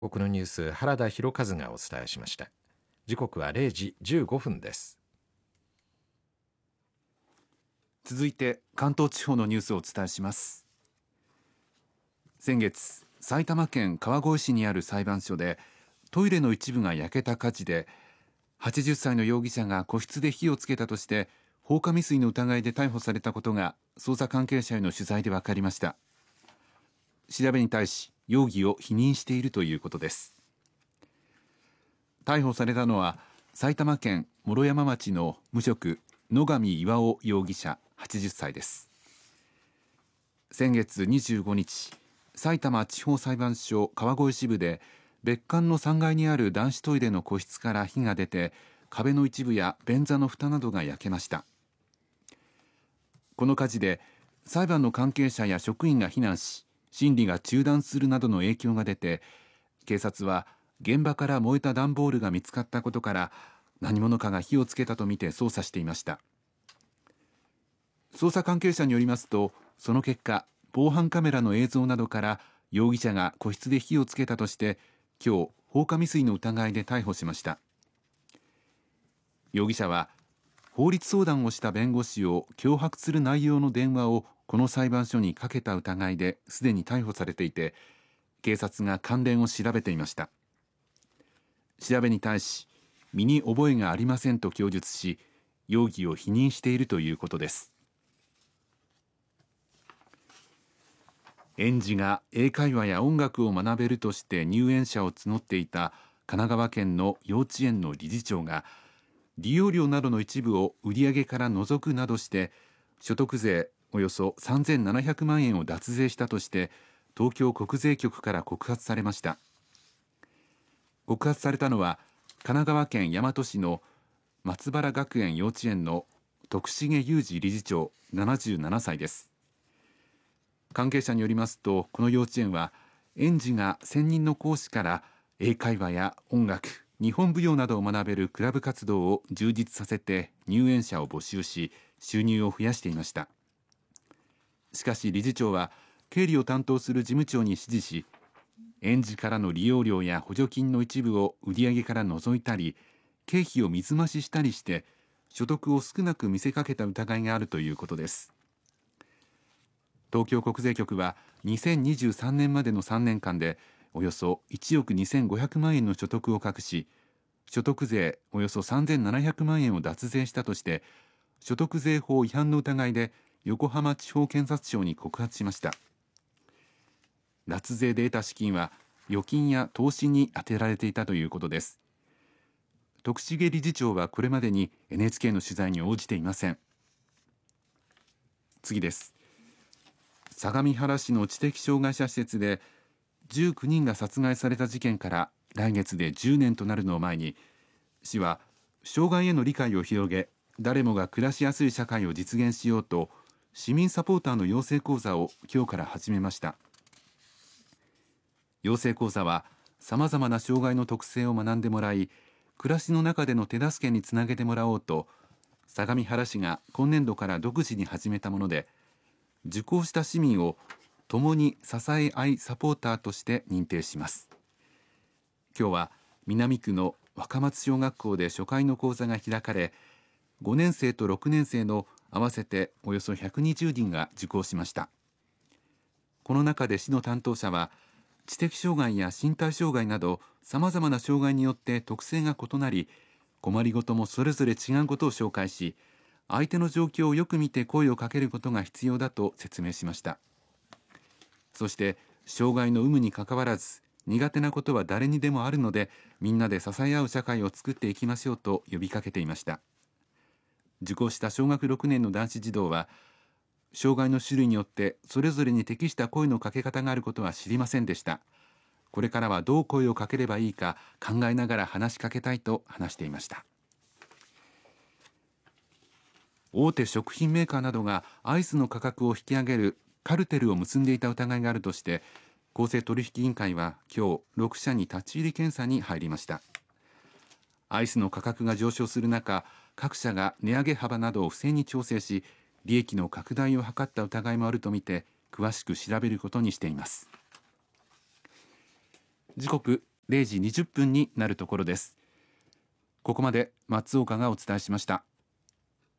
国のニュース、原田博和がお伝えしました。時刻は0時15分です。 続いて関東地方のニュースをお伝えします。先月、埼玉県川越市にある裁判所でトイレの一部が焼けた火事で、80歳の容疑者が個室で火をつけたとして放火未遂の疑いで逮捕されたことが捜査関係者への取材で分かりました。調べに対し容疑を否認しているということです。逮捕されたのは埼玉県毛呂山町の無職野上巌容疑者80歳です。先月25日、埼玉地方裁判所川越支部で別館の3階にある男子トイレの個室から火が出て、壁の一部や便座の蓋などが焼けました。この火事で裁判の関係者や職員が避難し、審理が中断するなどの影響が出て、警察は現場から燃えた段ボールが見つかったことから何者かが火をつけたとみて捜査していました。捜査関係者によりますと、その結果防犯カメラの映像などから容疑者が個室で火をつけたとして今日放火未遂の疑いで逮捕しました。容疑者は法律相談をした弁護士を脅迫する内容の電話をこの裁判所にかけた疑いですでに逮捕されていて、警察が関連を調べていました。調べに対し身に覚えがありませんと供述し、容疑を否認しているということです。園児が英会話や音楽を学べるとして入園者を募っていた神奈川県の幼稚園の理事長が利用料などの一部を売上から除くなどして所得税およそ3700万円を脱税したとして東京国税局から告発されました。告発されたのは神奈川県大和市の松原学園幼稚園の徳重裕二理事長77歳です。関係者によりますと、この幼稚園は園児が専任の講師から英会話や音楽、日本舞踊などを学べるクラブ活動を充実させて入園者を募集し、収入を増やしていました。しかし理事長は経理を担当する事務長に指示し、園児からの利用料や補助金の一部を売上から除いたり、経費を水増ししたりして所得を少なく見せかけた疑いがあるということです。東京国税局は2023年までの3年間でおよそ1億2500万円の所得を隠し、所得税およそ3700万円を脱税したとして所得税法違反の疑いで横浜地方検察庁に告発しました。脱税で得た資金は預金や投資に充てられていたということです。徳重理事長はこれまでに NHK の取材に応じていません。次です。相模原市の知的障害者施設で19人が殺害された事件から来月で10年となるのを前に、市は障害への理解を広げ、誰もが暮らしやすい社会を実現しようと市民サポーターの養成講座を今日から始めました。養成講座はさまざまな障害の特性を学んでもらい、暮らしの中での手助けにつなげてもらおうと相模原市が今年度から独自に始めたもので、受講した市民を共に支え合いサポーターとして認定します。今日は南区の若松小学校で初回の講座が開かれ、5年生と6年生の合わせておよそ120人が受講しました。この中で市の担当者は、知的障害や身体障害などさまざまな障害によって特性が異なり、困りごともそれぞれ違うことを紹介し、相手の状況をよく見て声をかけることが必要だと説明しました。そして障害の有無にかかわらず苦手なことは誰にでもあるので、みんなで支え合う社会を作っていきましょうと呼びかけていました。受講した小学6年の男子児童は、障害の種類によってそれぞれに適した声のかけ方があることは知りませんでした。これからはどう声をかければいいか考えながら話しかけたいと話していました。大手食品メーカーなどがアイスの価格を引き上げるカルテルを結んでいた疑いがあるとして、公正取引委員会は今日6社に立ち入り検査に入りました。アイスの価格が上昇する中、各社が値上げ幅などを不正に調整し、利益の拡大を図った疑いもあるとみて詳しく調べることにしています。時刻 0時20分になるところです。ここまで松岡がお伝えしました。